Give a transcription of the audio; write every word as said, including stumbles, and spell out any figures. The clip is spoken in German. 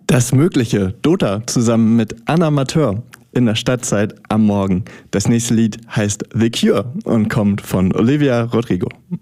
Das Mögliche, Dota zusammen mit Anna Mateur in der Stadtzeit am Morgen. Das nächste Lied heißt The Cure und kommt von Olivia Rodrigo.